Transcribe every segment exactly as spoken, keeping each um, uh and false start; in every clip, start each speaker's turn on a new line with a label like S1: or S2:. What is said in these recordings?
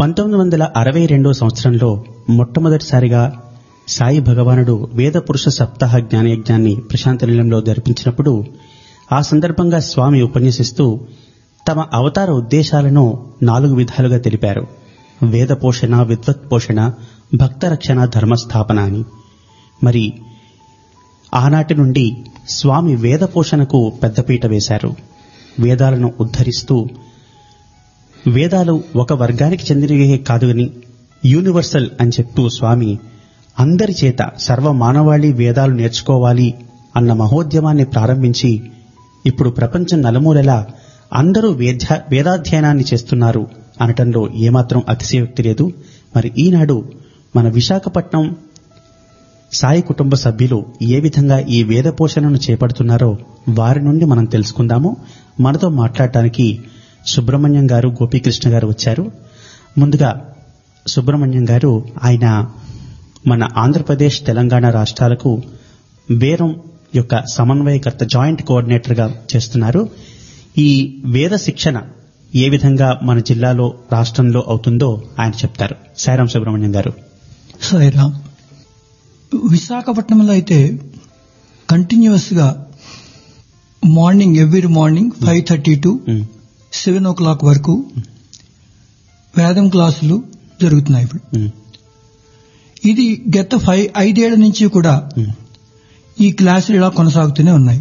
S1: పంతొమ్మిది వందల అరవై రెండో సంవత్సరంలో మొట్టమొదటిసారిగా సాయి భగవానుడు వేద పురుష సప్తాహ జ్ఞానయజ్ఞాన్ని ప్రశాంతనిలయంలో జరిపించినప్పుడు ఆ సందర్భంగా స్వామి ఉపన్యసిస్తూ తమ అవతార ఉద్దేశాలను నాలుగు విధాలుగా తెలిపారు. వేద పోషణ, విద్వత్ పోషణ, భక్త రక్షణ, ధర్మస్థాపన అని. మరి ఆనాటి నుండి స్వామి వేద పోషణకు పెద్దపీట వేశారు. వేదాలను ఉద్ధరిస్తూ వేదాలు ఒక వర్గానికి చెందినవే కాదుని యూనివర్సల్ అని చెప్తూ స్వామి అందరి చేత సర్వ మానవాళి వేదాలు నేర్చుకోవాలి అన్న మహోద్యమాన్ని ప్రారంభించి ఇప్పుడు ప్రపంచం నలుమూలలా అందరూ వేద వేదాధ్యయనాన్ని చేస్తున్నారు అనటంలో ఏమాత్రం అతిశయోక్తి లేదు. మరి ఈనాడు మన విశాఖపట్నం సాయి కుటుంబ సభ్యులు ఏ విధంగా ఈ వేద పోషణను చేపడుతున్నారో వారి నుండి మనం తెలుసుకుందాము. మనతో మాట్లాడటానికి సుబ్రహ్మణ్యం గారు, గోపీకృష్ణ గారు వచ్చారు. ముందుగా సుబ్రహ్మణ్యం గారు, ఆయన మన ఆంధ్రప్రదేశ్, తెలంగాణ రాష్ట్రాలకు బేరం యొక్క సమన్వయకర్త, జాయింట్ కోఆర్డినేటర్గా చేస్తున్నారు. ఈ వేద శిక్షణ ఏ విధంగా మన జిల్లాలో, రాష్ట్రంలో అవుతుందో ఆయన చెప్తారు. సాయిరాం సుబ్రహ్మణ్యం గారు.
S2: సాయిరాం. విశాఖపట్నంలో అయితే కంటిన్యూస్ గా morning every morning five thirty to seven oh clock వరకు వేదం క్లాసులు జరుగుతున్నాయి. ఇప్పుడు ఇది గత ఫైవ్ ఐదేళ్ల నుంచి కూడా ఈ క్లాసులు ఇలా కొనసాగుతూనే ఉన్నాయి.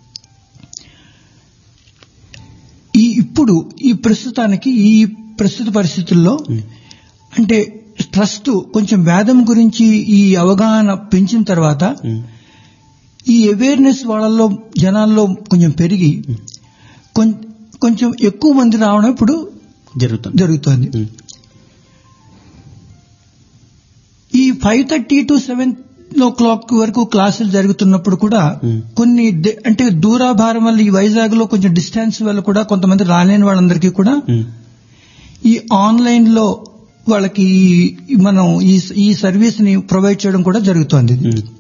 S2: ఈ ఇప్పుడు ఈ ప్రస్తుతానికి ఈ ప్రస్తుత పరిస్థితుల్లో అంటే ట్రస్ట్ కొంచెం వేదం గురించి ఈ అవగాహన పెంచిన తర్వాత ఈ అవేర్నెస్ వాళ్ళల్లో, జనాల్లో కొంచెం పెరిగి కొంచెం ఎక్కువ మంది రావడం ఇప్పుడు జరుగుతుంది. ఈ five thirty to seven oh clock వరకు క్లాసులు జరుగుతున్నప్పుడు కూడా కొన్ని అంటే దూరాభారం వల్ల ఈ వైజాగ్ లో కొంచెం డిస్టెన్స్ వల్ల కూడా కొంతమంది రాలేని వాళ్ళందరికీ కూడా ఈ ఆన్లైన్ లో వాళ్ళకి మనం ఈ సర్వీస్ ని ప్రొవైడ్ చేయడం కూడా జరుగుతోంది.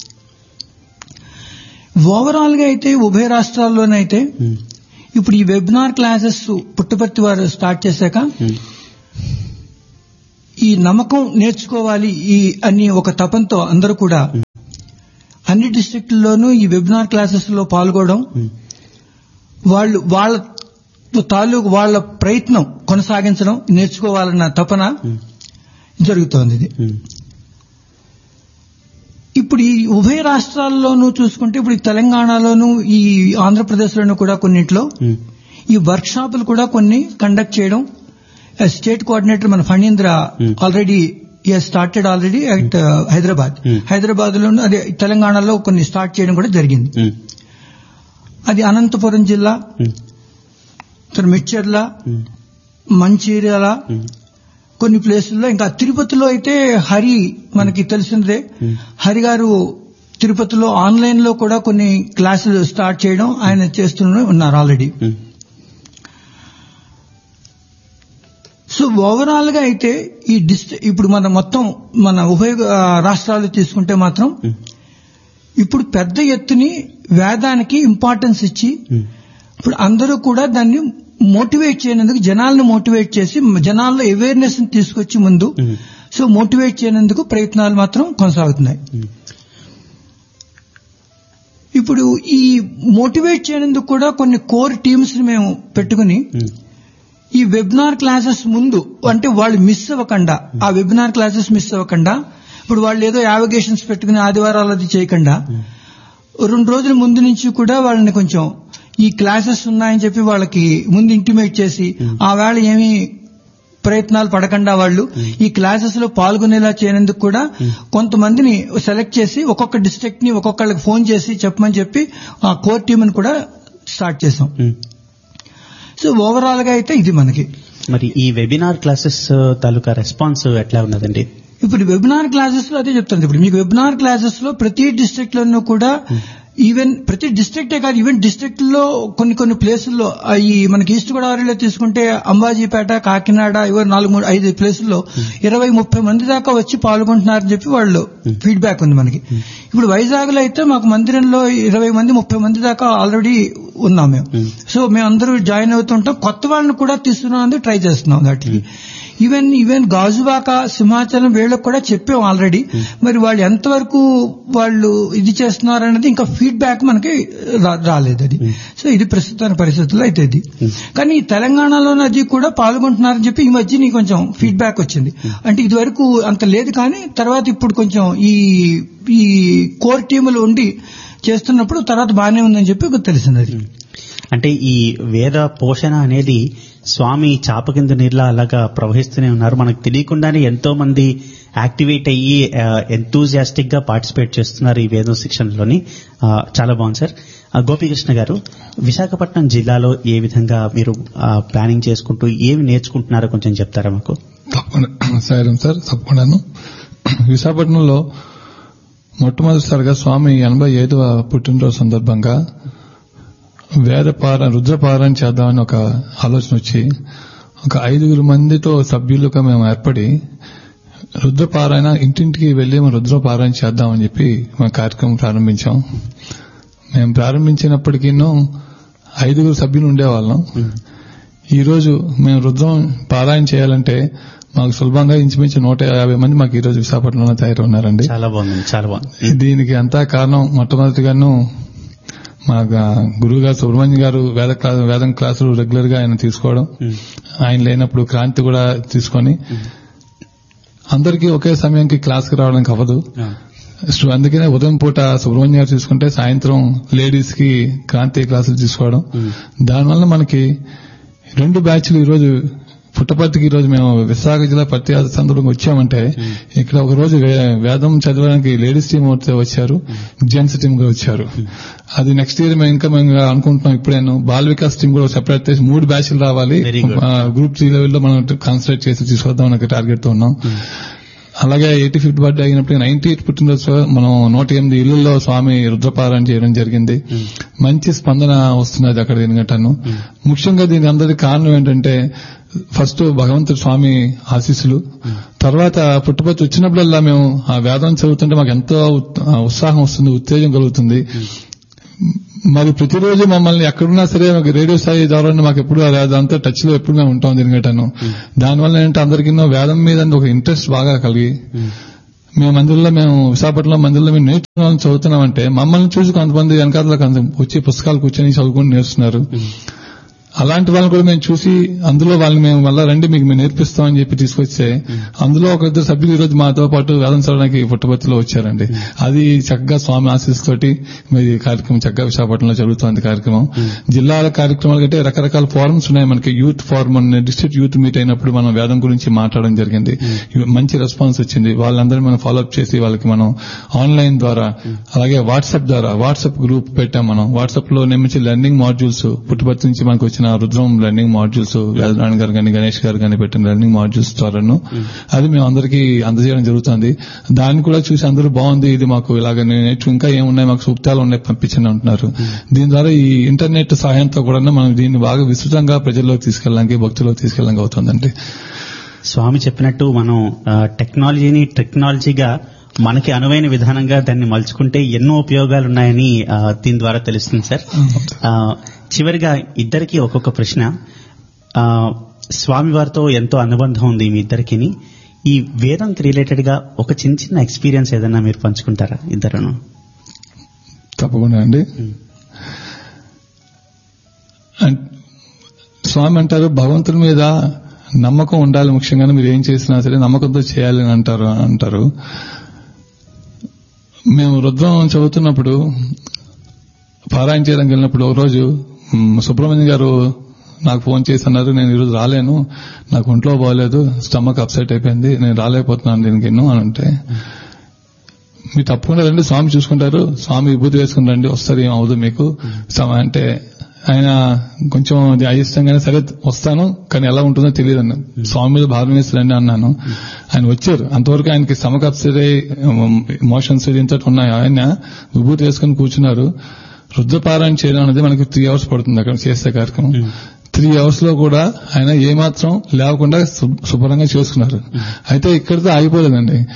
S2: ఓవరాల్ గా అయితే ఉభయ రాష్ట్రాల్లోనైతే ఇప్పుడు ఈ వెబినార్ క్లాసెస్ పుట్టపర్తి వారు స్టార్ట్ చేశాక ఈ నమ్మకం నేర్చుకోవాలి ఈ అని ఒక తపంతో అందరూ కూడా అన్ని డిస్ట్రిక్ట్లలోనూ ఈ వెబినార్ క్లాసెస్ లో పాల్గొనడం, వాళ్ళు వాళ్ళ తాలూకు వాళ్ళ ప్రయత్నం కొనసాగించడం, నేర్చుకోవాలన్న తపన జరుగుతోంది. ఇది ఇప్పుడు ఈ ఉభయ రాష్ట్రాల్లోనూ చూసుకుంటే ఇప్పుడు తెలంగాణలోనూ ఈ ఆంధ్రప్రదేశ్ లోనూ కూడా కొన్నిట్లో ఈ వర్క్ షాపులు కూడా కొన్ని కండక్ట్ చేయడం స్టేట్ కోఆర్డినేటర్ మన Phanindra already started already at Hyderabad Hyderabad లో అదే తెలంగాణలో కొన్ని స్టార్ట్ చేయడం కూడా జరిగింది. అది అనంతపురం జిల్లా, మిడ్చర్ల, మంచిర్యాల, కొన్ని ప్లేసుల్లో, ఇంకా తిరుపతిలో అయితే హరి మనకి తెలిసిందే, హరి గారు తిరుపతిలో ఆన్లైన్ లో కూడా కొన్ని క్లాసులు స్టార్ట్ చేయడం ఆయన చేస్తూనే ఉన్నారు ఆల్రెడీ. సో ఓవరాల్ గా అయితే ఈ డిస్ట్రిక్ట్ ఇప్పుడు మన మొత్తం మన ఉభయ రాష్ట్రాలు తీసుకుంటే మాత్రం ఇప్పుడు పెద్ద ఎత్తుని వేదానికి ఇంపార్టెన్స్ ఇచ్చి ఇప్పుడు అందరూ కూడా దాన్ని మోటివేట్ చేయనందుకు, జనాలను మోటివేట్ చేసి జనాల్లో అవేర్నెస్ తీసుకొచ్చి ముందు సో మోటివేట్ చేయనందుకు ప్రయత్నాలు మాత్రం కొనసాగుతున్నాయి. ఇప్పుడు ఈ మోటివేట్ చేయనందుకు కూడా కొన్ని కోర్ టీమ్స్ ని మేము పెట్టుకుని ఈ వెబినార్ క్లాసెస్ ముందు అంటే వాళ్ళు మిస్ అవ్వకుండా, ఆ వెబినార్ క్లాసెస్ మిస్ అవ్వకుండా, ఇప్పుడు వాళ్ళు ఏదో యావిగేషన్స్ పెట్టుకుని ఆదివారాలు అది చేయకుండా రెండు రోజుల ముందు నుంచి కూడా వాళ్ళని కొంచెం ఈ క్లాసెస్ ఉన్నాయని చెప్పి వాళ్ళకి ముందు ఇంటిమేట్ చేసి ఆ వేళ ఏమీ ప్రయత్నాలు పడకుండా వాళ్ళు ఈ క్లాసెస్ లో పాల్గొనేలా చేయనందుకు కూడా కొంతమందిని సెలెక్ట్ చేసి ఒక్కొక్క డిస్ట్రిక్ట్ ని ఒక్కొక్కళ్ళకి ఫోన్ చేసి చెప్పమని చెప్పి ఆ కోర్ టీమ్ ని కూడా స్టార్ట్ చేసాం. సో ఓవరాల్ గా అయితే ఇది మనకి.
S1: మరి ఈ వెబినార్ క్లాసెస్ తాలూకా రెస్పాన్స్ ఎట్లా ఉన్నదండి?
S2: ఇప్పుడు వెబినార్ క్లాసెస్ లో అదే చెప్తాను. ఇప్పుడు మీకు వెబినార్ క్లాసెస్ లో ప్రతి డిస్ట్రిక్ట్ లోనూ కూడా ఈవెన్ ప్రతి డిస్ట్రిక్టే కాదు, ఈవెన్ డిస్ట్రిక్ట్ లో కొన్ని కొన్ని ప్లేసుల్లో ఈ మనకి ఈస్ట్ గోదావరిలో తీసుకుంటే అంబాజీపేట, కాకినాడ ఇవో నాలుగు మూడు ఐదు ప్లేసుల్లో ఇరవై ముప్పై మంది దాకా వచ్చి పాల్గొంటున్నారని చెప్పి వాళ్ళు ఫీడ్బ్యాక్ ఉంది మనకి. ఇప్పుడు వైజాగ్ లో అయితే మాకు మందిరంలో ఇరవై మంది ముప్పై మంది దాకా ఆల్రెడీ ఉన్నాం మేము. సో మేము అందరూ జాయిన్ అవుతుంటాం, కొత్త వాళ్ళని కూడా తీసుకున్నాం, ట్రై చేస్తున్నాం. దాటికి ఈవెన్ ఈవెన్ గాజువాక సింహాచలం వీళ్ళకి కూడా చెప్పాం ఆల్రెడీ. మరి వాళ్ళు ఎంతవరకు వాళ్ళు ఇది చేస్తున్నారు అనేది ఇంకా ఫీడ్బ్యాక్ మనకి రాలేదు అది. సో ఇది ప్రస్తుత పరిస్థితుల్లో అయితే ఇది. కానీ తెలంగాణలోనే అది కూడా పాల్గొంటున్నారని చెప్పి ఈ మధ్య నీకు కొంచెం ఫీడ్బ్యాక్ వచ్చింది. అంటే ఇది వరకు అంత లేదు, కానీ తర్వాత ఇప్పుడు కొంచెం ఈ ఈ కోర్ టీములు ఉండి చేస్తున్నప్పుడు తర్వాత బాగానే ఉందని చెప్పి తెలిసింది అది.
S1: అంటే ఈ వేద పోషణ అనేది స్వామి చాప కింద నీళ్ళ అలాగా ప్రవహిస్తూనే ఉన్నారు. మనకు తెలియకుండానే ఎంతో మంది యాక్టివేట్ అయ్యి ఎంతూజియాస్టిక్ గా పార్టిసిపేట్ చేస్తున్నారు ఈ వేదం శిక్షణలోని. చాలా బాగుంది సార్. గోపీకృష్ణ గారు, విశాఖపట్నం జిల్లాలో ఏ విధంగా మీరు ప్లానింగ్ చేసుకుంటూ ఏమి నేర్చుకుంటున్నారో కొంచెం చెప్తారా మాకు?
S3: తప్పకుండా సార్, తప్పకుండాను. విశాఖపట్నంలో మొట్టమొదటిసారిగా స్వామి ఎనభై ఐదవ పుట్టినరోజు సందర్భంగా వేదపార రుద్రపారాయణ చేద్దామని ఒక ఆలోచన వచ్చి ఒక ఐదుగురు మందితో సభ్యులుగా మేము ఏర్పడి రుద్రపారాయణ ఇంటింటికి వెళ్లి మేము రుద్రపారాయణ చేద్దామని చెప్పి మేము కార్యక్రమం ప్రారంభించాం. మేము ప్రారంభించినప్పటికీ ఐదుగురు సభ్యులు ఉండేవాళ్ళం. ఈ రోజు మేము రుద్రం పారాయణ చేయాలంటే మాకు సులభంగా ఇంచుమించు నూట యాభై మంది మాకు ఈ రోజు విశాఖపట్నంలో తయారు ఉన్నారండి.
S1: చాలా బాగుంది, చాలా బాగుంది.
S3: దీనికి అంతా కారణం మొట్టమొదటిగాను మా గురువు గారు సుబ్రహ్మణ్యం గారు వేద వేదం క్లాసులు రెగ్యులర్ గా ఆయన తీసుకోవడం, ఆయన లేనప్పుడు క్రాంతి కూడా తీసుకొని అందరికీ ఒకే సమయానికి క్లాస్కి రావడానికి అవ్వదు. అందుకనే ఉదయం పూట సుబ్రహ్మణ్యం గారు తీసుకుంటే సాయంత్రం లేడీస్ కి క్రాంతి క్లాసులు తీసుకోవడం. దానివల్ల మనకి రెండు బ్యాచ్లు ఈ రోజు పుట్టపర్తికి ఈ రోజు మేము విశాఖ జిల్లా పత్తి సందర్భంగా వచ్చామంటే ఇక్కడ ఒక రోజు వేదం చదవడానికి లేడీస్ టీం వచ్చారు, జెంట్స్ టీం కూడా వచ్చారు. అది నెక్స్ట్ ఇయర్ మేము ఇంకా మేము అనుకుంటున్నాం. ఇప్పుడేను బాల వికాస్ టీం కూడా సెపరేట్ చేసి మూడు బ్యాచ్లు రావాలి, గ్రూప్ త్రీ లెవెల్లో మనం కాన్సన్ట్రేట్ చేసి తీసుకొద్దాం అనే టార్గెట్ తో ఉన్నాం. అలాగే ఎయిటీ ఫిఫ్త్ బర్త్డే అయినప్పుడు నైన్టీ ఎయిట్ పుట్టినరోజు మనం నూట ఎనిమిది ఇళ్లలో స్వామి రుద్రపారాయణ చేయడం జరిగింది. మంచి స్పందన వస్తున్నది అక్కడ దీనికంటాను. ముఖ్యంగా దీని అందరికి కారణం ఏంటంటే ఫస్ట్ భగవంతుడు స్వామి ఆశీస్సులు, తర్వాత పుట్టపర్తి వచ్చినప్పుడల్లా మేము ఆ వేదం చదువుతుంటే మాకు ఎంతో ఉత్సాహం వస్తుంది, ఉత్తేజం కలుగుతుంది. మరి ప్రతిరోజు మమ్మల్ని ఎక్కడున్నా సరే మాకు రేడియో స్థాయి ద్వారా మాకు ఎప్పుడు అదంతా టచ్ లో ఎప్పుడు మేము ఉంటాం దీనికంటాను. దానివల్ల ఏంటంటే అందరికీ వేదం మీద ఒక ఇంట్రెస్ట్ బాగా కలిగి మేము మందిరంలో మేము విశాఖపట్నంలో మందిరంలో మేము నేర్చుకోవాలని చదువుతున్నామంటే మమ్మల్ని చూసి కొంతమంది వెనకాల వచ్చి పుస్తకాలు కూర్చొని చదువుకుని నేర్చున్నారు. అలాంటి వాళ్ళని కూడా మేము చూసి అందులో వాళ్ళని మేము మళ్ళా రండి మీకు మేము నేర్పిస్తామని చెప్పి తీసుకొస్తే అందులో ఒక ఇద్దరు సభ్యులు ఈ రోజు మాతో పాటు వేదం చదవడానికి పుట్టపర్తిలో వచ్చారండి. అది చక్కగా స్వామి ఆశీస్సుతోటి మరి కార్యక్రమం చక్కగా విశాఖపట్నంలో జరుగుతోంది కార్యక్రమం. జిల్లాల కార్యక్రమాలు కంటే రకరకాల ఫోరమ్స్ ఉన్నాయి. మనకి youth forum district youth meet అయినప్పుడు మనం వేదం గురించి మాట్లాడడం జరిగింది. మంచి రెస్పాన్స్ వచ్చింది. వాళ్ళందరినీ మనం ఫాలోఅప్ చేసి వాళ్ళకి మనం ఆన్లైన్ ద్వారా అలాగే వాట్సాప్ ద్వారా వాట్సాప్ గ్రూప్ పెట్టాం. మనం వాట్సాప్ లో నియమించి లెర్నింగ్ మాడ్యూల్స్ పుట్టపర్తి నుంచి మనకు వచ్చిన రుద్రం లెర్నింగ్ మాడ్యూల్స్ వేదనారాయణ గారు కానీ గణేష్ గారు కానీ పెట్టిన లెర్నింగ్ మాడ్యూల్స్ ద్వారాను అది మేము అందరికీ అందజేయడం జరుగుతుంది. దాన్ని కూడా చూసి అందరూ బాగుంది, ఇది మాకు ఇలాగ నేర్చు ఇంకా ఏమున్నాయి మాకు సూక్తాలు ఉన్నాయి పంపించండి అంటున్నారు. దీని ద్వారా ఈ ఇంటర్నెట్ సహాయంతో కూడా మనం దీన్ని బాగా విస్తృతంగా ప్రజల్లోకి తీసుకెళ్ళడానికి భక్తుల్లోకి తీసుకెళ్ళడానికి అవుతుందండి.
S1: స్వామి చెప్పినట్టు మనం టెక్నాలజీని టెక్నాలజీగా మనకి అనువైన విధానంగా దాన్ని మలుచుకుంటే ఎన్నో ఉపయోగాలు ఉన్నాయని దీని ద్వారా తెలుస్తుంది సార్. చివరిగా ఇద్దరికి ఒక్కొక్క ప్రశ్న. స్వామివారితో ఎంతో అనుబంధం ఉంది మీ ఇద్దరికి. ఈ వేదంకి రిలేటెడ్ గా ఒక చిన్న చిన్న ఎక్స్పీరియన్స్ ఏదన్నా మీరు పంచుకుంటారా ఇద్దరును?
S3: తప్పకుండా అండి. స్వామి అంటారు భగవంతుడి మీద నమ్మకం ఉండాలి, ముఖ్యంగా మీరు ఏం చేసినా సరే నమ్మకంతో చేయాలని అంటారు అంటారు మేము రుద్రం చదువుతున్నప్పుడు పారాయణ చేయడానికి వెళ్ళినప్పుడు ఒక రోజు సుబ్రహ్మణ్యం గారు నాకు ఫోన్ చేసి అన్నారు, నేను ఈరోజు రాలేను, నాకు ఒంట్లో బాగోలేదు, స్టమక్ అప్సెట్ అయిపోయింది, నేను రాలేకపోతున్నాను దీనికి ఎన్నో అని అంటే, మీరు తప్పకుండా రండి స్వామి చూసుకుంటారు, స్వామి విభూతి వేసుకుని రండి వస్తారు, ఏం అవదు మీకు అంటే ఆయన కొంచెం అయిష్టంగానే సరే వస్తాను కానీ ఎలా ఉంటుందో తెలియదు అన్న స్వామి మీద భారం వేస్తారండి అన్నాను. ఆయన వచ్చారు. అంతవరకు ఆయనకి స్టమక్ అప్సెట్ అయ్యి మోషన్స్ దీంతో ఉన్నాయి. ఆయన విభూతి వేసుకుని కూర్చున్నారు. రుద్రపారాయణ చేయడం అనేది మనకి త్రీ అవర్స్ పడుతుంది అక్కడ చేసే కార్యక్రమం. త్రీ అవర్స్ లో కూడా ఆయన ఏమాత్రం లేకుండా శుభ్రంగా చేసుకున్నారు. అయితే ఇక్కడితో ఆగిపోలేదండి.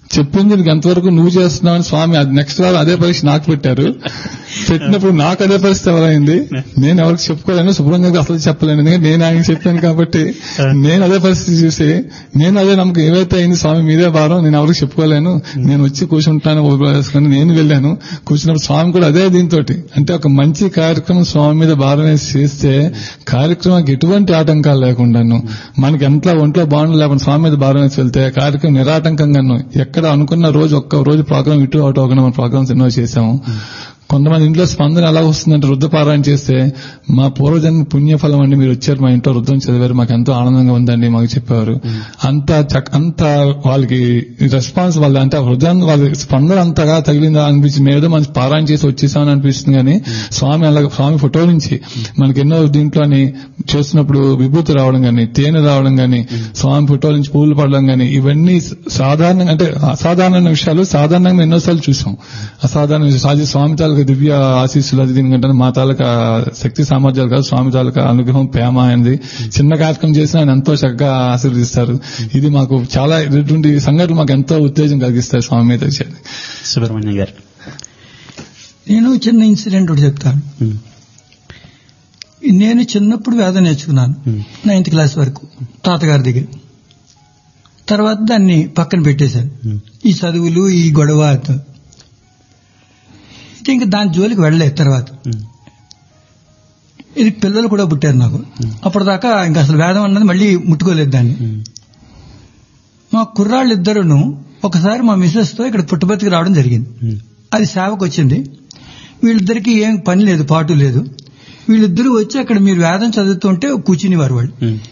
S3: చెప్పింది నీకు ఎంతవరకు నువ్వు చేస్తున్నావు అని స్వామి అది నెక్స్ట్ వారు అదే పరీక్ష నాకు పెట్టారు. పెట్టినప్పుడు నాకు అదే పరిస్థితి ఎవరైంది, నేను ఎవరికి చెప్పుకోలేను, శుభ్రంగా అసలు చెప్పలేను, ఎందుకంటే నేను ఆయన చెప్పాను కాబట్టి నేను అదే పరిస్థితి చూసి నేను అదే నమ్మకం ఏవైతే అయింది స్వామి మీదే భారం, నేను ఎవరికి చెప్పుకోలేను, నేను వచ్చి కూర్చుంటాను వేసుకొని నేను వెళ్ళాను. కూర్చున్నప్పుడు స్వామి కూడా అదే దీంతో అంటే ఒక మంచి కార్యక్రమం స్వామి మీద భారం వేసి చేస్తే కార్యక్రమానికి ఎటువంటి ఆటంకాలు లేకుండాను, మనకి ఎంత ఒంట్లో బాగుండు లేకుండా స్వామి మీద భారం వేసి వెళ్తే కార్యక్రమం నిరాటంకంగాను ఎక్కడ అనుకున్న రోజు ఒక్క రోజు ప్రోగ్రామ్ ఇటు అవుట్ అవ్వకుండా మన ప్రోగ్రామ్స్ ఎన్నో చేశాము. కొంతమంది ఇంట్లో స్పందన ఎలా వస్తుందంటే రుద్రపారాయణ చేస్తే మా పూర్వజన్మ పుణ్యఫలం అండి, మీరు వచ్చారు మా ఇంట్లో రుద్రం చదివారు, మాకు ఎంతో ఆనందంగా ఉందండి మాకు చెప్పారు. అంత అంత వాళ్ళకి రెస్పాన్స్ వాళ్ళ అంటే హృదయం వాళ్ళ స్పందన అంతగా తగిలిందా అనిపించింది. మేమేదో మంచి పారాయణ చేసి వచ్చేసామని అనిపిస్తుంది. కానీ స్వామి అలా స్వామి ఫోటో నుంచి మనకి ఎన్నో దీంట్లో చేస్తున్నప్పుడు విభూతి రావడం కానీ, తేనె రావడం కానీ, స్వామి ఫోటో నుంచి పూలు పడడం కానీ, ఇవన్నీ సాధారణంగా అంటే అసాధారణ విషయాలు సాధారణంగా ఎన్నోసార్లు చూసాం. అసాధారణ సాధ్య స్వామి తాలూకా దివ్య ఆశీస్సులు అది దీనికంటే మా తాలూకా శక్తి సామర్థ్యాలు కాదు, స్వామి తాలూకా అనుగ్రహం ప్రేమ అనేది చిన్న కార్యక్రమం చేసినా ఆయన ఎంతో చక్కగా ఆశీర్వదిస్తారు. ఇది మాకు చాలా ఇటువంటి సంఘటనలు మాకు ఎంతో ఉత్తేజం కలిగిస్తాయి స్వామి మీద.
S1: సుబ్రహ్మణ్యం గారు,
S2: నేను చిన్న ఇన్సిడెంట్ ఒకటి చెప్తాను. నేను చిన్నప్పుడు వేదం నేర్చుకున్నాను నైన్త్ క్లాస్ వరకు తాతగారి దగ్గర. తర్వాత దాన్ని పక్కన పెట్టేశాను, ఈ చదువులు ఈ గొడవ. ఇంకా దాని జోలికి వెళ్ళలేదు. తర్వాత ఇది పిల్లలు కూడా పుట్టారు నాకు. అప్పటిదాకా ఇంకా అసలు వేదం అన్నది మళ్ళీ ముట్టుకోలేదు దాన్ని. మా కుర్రాళ్ళు ఇద్దరును ఒకసారి మా మిసెస్ తో ఇక్కడ పుట్టబతికి రావడం జరిగింది. అది సేవకు వచ్చింది. వీళ్ళిద్దరికి ఏం పని లేదు, పాటు లేదు. వీళ్ళిద్దరూ వచ్చి అక్కడ మీరు వేదం చదువుతుంటే కూర్చునేవారు. వాళ్ళు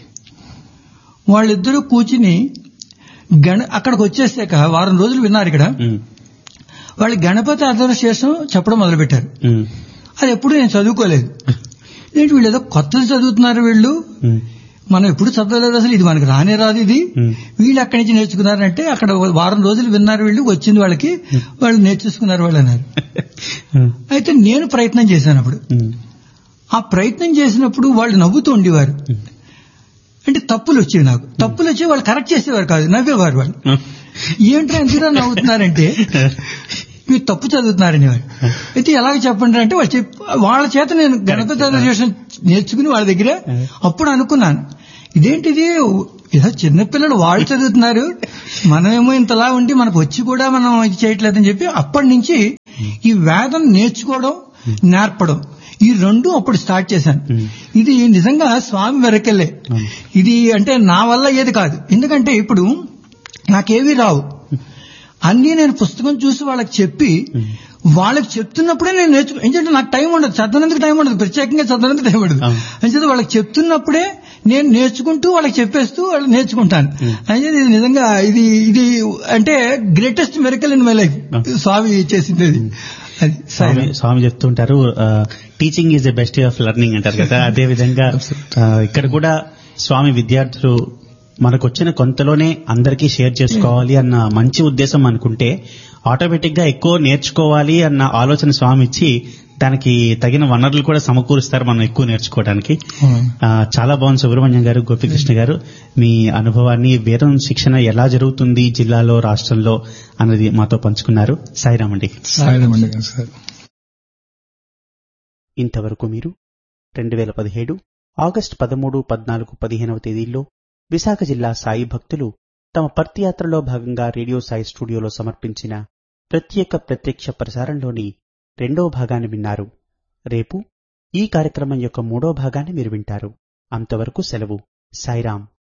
S2: వాళ్ళిద్దరూ కూర్చుని గణ అక్కడికి వచ్చేసాక వారం రోజులు విన్నారు. ఇక్కడ వాళ్ళు గణపతి అధర్శేషం చెప్పడం మొదలుపెట్టారు. అది ఎప్పుడు నేను చదువుకోలేదు. ఏంటి వీళ్ళు ఏదో కొత్తది చదువుతున్నారు, వీళ్ళు మనం ఎప్పుడు చదవలేదు, అసలు ఇది మనకి రానే రాదు, ఇది వీళ్ళు అక్కడి నుంచి నేర్చుకున్నారంటే అక్కడ వారం రోజులు విన్నారు, వీళ్ళు వచ్చింది వాళ్ళకి, వాళ్ళు నేర్చేసుకున్నారు వాళ్ళు అన్నారు. అయితే నేను ప్రయత్నం చేశాను. అప్పుడు ఆ ప్రయత్నం చేసినప్పుడు వాళ్ళు నవ్వుతూ ఉండేవారు. అంటే తప్పులు వచ్చేవి నాకు. తప్పులు వచ్చి వాళ్ళు కరెక్ట్ చేసేవారు కాదు, నవ్వేవారు. వాళ్ళు ఏంటో ఎందుకు నవ్వుతున్నారంటే మీరు తప్పు చదువుతున్నారని వాడు. అయితే ఎలాగ చెప్పండి అంటే వాళ్ళు వాళ్ళ చేత నేను గణపతి అధర్శేషం నేర్చుకుని వాళ్ళ దగ్గర అప్పుడు అనుకున్నాను, ఇదేంటిది ఏదో చిన్నపిల్లలు వాళ్ళు చదువుతున్నారు, మనమేమో ఇంతలా ఉండి మనకు వచ్చి కూడా మనం ఇది చేయట్లేదని చెప్పి అప్పటి నుంచి ఈ వేదం నేర్చుకోవడం నేర్పడం ఈ రెండు అప్పుడు స్టార్ట్ చేశాను. ఇది నిజంగా స్వామి వెరకెళ్ళే. ఇది అంటే నా వల్ల ఏది కాదు, ఎందుకంటే ఇప్పుడు నాకేవీ రావు, అన్నీ నేను పుస్తకం చూసి వాళ్ళకి చెప్పి వాళ్ళకి చెప్తున్నప్పుడే నేను నేర్చుకో. ఎందుకంటే నాకు టైం ఉండదు, చదవనందుకు టైం ఉండదు, ప్రత్యేకంగా చదవనందుకు టైం ఉండదు. అంచేది వాళ్ళకి చెప్తున్నప్పుడే నేను నేర్చుకుంటూ వాళ్ళకి చెప్పేస్తూ వాళ్ళు నేర్చుకుంటాను. అంటే ఇది నిజంగా ఇది ఇది అంటే greatest miracle in my life స్వామి చేసింది. అది
S1: స్వామి చెప్తుంటారు, teaching is the best way of learning అంటారు కదా. అదే విధంగా ఇక్కడ కూడా స్వామి విద్యార్థులు మనకు వచ్చిన కొంతలోనే అందరికీ షేర్ చేసుకోవాలి అన్న మంచి ఉద్దేశం అనుకుంటే ఆటోమేటిక్ గా ఎక్కువ నేర్చుకోవాలి అన్న ఆలోచన స్వామి ఇచ్చి దానికి తగిన వనరులు కూడా సమకూరుస్తారు మనం ఎక్కువ నేర్చుకోవడానికి. చాలా బాగుంది సుబ్రహ్మణ్యం గారు, గోపికృష్ణ గారు, మీ అనుభవాన్ని వేదం శిక్షణ ఎలా జరుగుతుంది జిల్లాలో రాష్ట్రంలో అన్నది మాతో పంచుకున్నారు. సాయిరామండి. ఇంతవరకు మీరు రెండు వేల పదిహేడు ఆగస్టు పదమూడు పద్నాలుగు పదిహేనవ తేదీల్లో విశాఖ జిల్లా సాయి భక్తులు తమ పర్తియాత్రలో భాగంగా రేడియో సాయి స్టూడియోలో సమర్పించిన ప్రత్యేక ప్రత్యక్ష ప్రసారంలోని రెండో భాగాన్ని విన్నారు. రేపు ఈ కార్యక్రమం యొక్క మూడో భాగాన్ని మీరు వింటారు. అంతవరకు సెలవు. సాయిరాం.